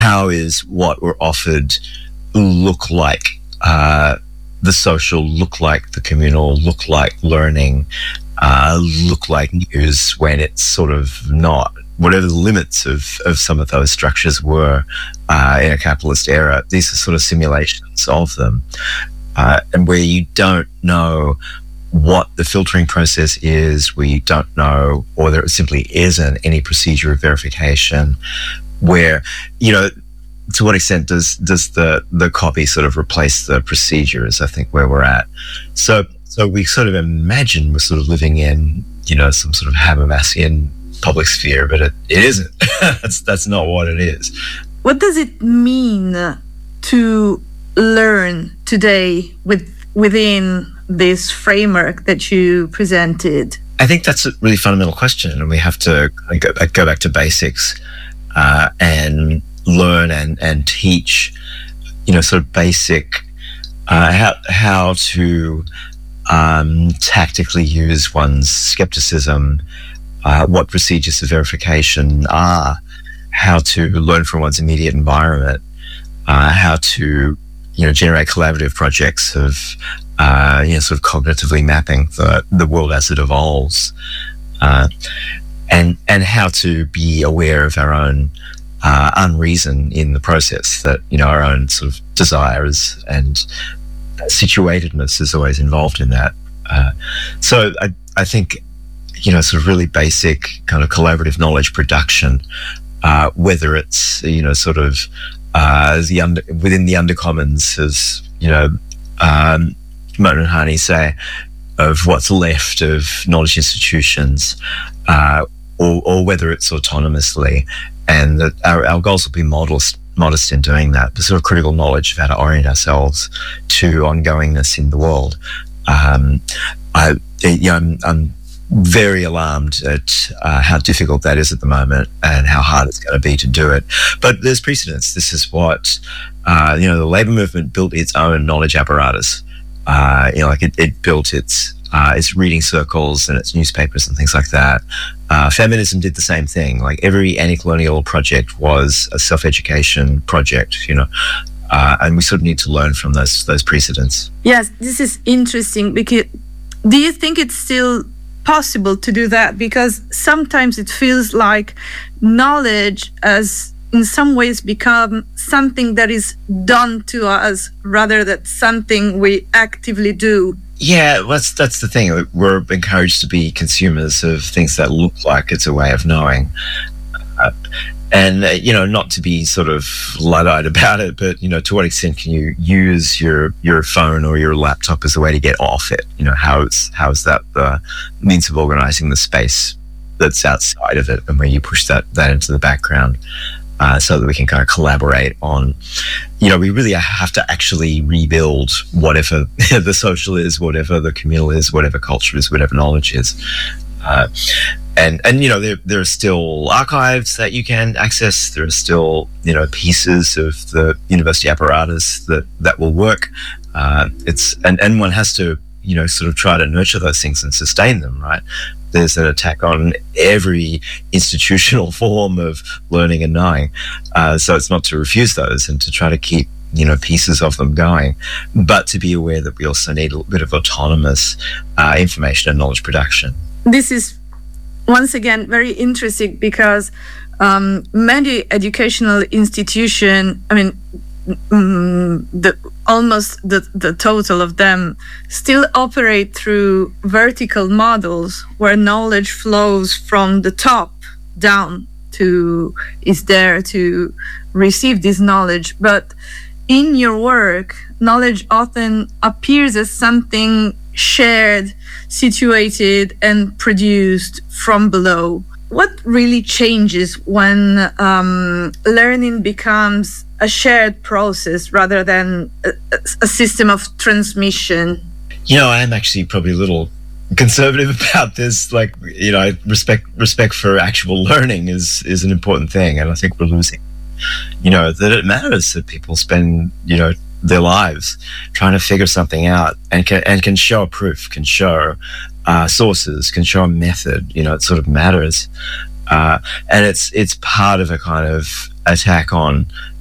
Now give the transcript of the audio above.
how is what we're offered look like the social, look like the communal, look like learning, look like news, when it's sort of not. Whatever the limits of some of those structures were in a capitalist era, these are sort of simulations of them. And where you don't know what the filtering process is, where you don't know, or there simply isn't any procedure of verification, where, to what extent does the copy sort of replace the procedure is, I think, where we're at. So we sort of imagine we're sort of living in, some sort of Habermasian public sphere, but it isn't. That's not what it is. What does it mean to learn today within this framework that you presented? I think that's a really fundamental question, and we have to go back to basics and learn and teach, sort of basic how to tactically use one's skepticism, what procedures of verification are, how to learn from one's immediate environment, how to generate collaborative projects of sort of cognitively mapping the world as it evolves, and how to be aware of our own unreason in the process, that our own sort of desires and situatedness is always involved in that. So I think sort of really basic kind of collaborative knowledge production, whether it's sort of within the undercommons, as Moten and Hani say, of what's left of knowledge institutions, or whether it's autonomously, and that our goals will be modest in doing that, the sort of critical knowledge of how to orient ourselves to ongoingness in the world. I'm very alarmed at how difficult that is at the moment, and how hard it's going to be to do it. But there's precedence. This is what the labor movement built its own knowledge apparatus. It built its reading circles and its newspapers and things like that. Feminism did the same thing. Like, every anti-colonial project was a self-education project, and we sort of need to learn from those precedents. Yes, this is interesting, because do you think it's still possible to do that? Because sometimes it feels like knowledge has in some ways become something that is done to us rather than something we actively do. Yeah, that's the thing. We're encouraged to be consumers of things that look like it's a way of knowing. And, not to be sort of luddite about it, but, to what extent can you use your phone or your laptop as a way to get off it? How is that the means of organizing the space that's outside of it, and where you push that into the background, so that we can kind of collaborate on, we really have to actually rebuild whatever the social is, whatever the communal is, whatever culture is, whatever knowledge is. And there are still archives that you can access. There are still pieces of the university apparatus that will work. And one has to sort of try to nurture those things and sustain them, right? There's an attack on every institutional form of learning and knowing, so it's not to refuse those and to try to keep pieces of them going, but to be aware that we also need a little bit of autonomous information and knowledge production. This is once again very interesting, because many educational institutions, the total of them still operate through vertical models where knowledge flows from the top down is there to receive this knowledge. But in your work, knowledge often appears as something shared, situated, and produced from below. What really changes when learning becomes a shared process rather than a system of transmission? I'm actually probably a little conservative about this. Like, respect for actual learning is an important thing, and I think we're losing. That it matters that people spend, their lives trying to figure something out, and can show a proof, can show sources, can show a method. It sort of matters. and it's part of a kind of attack on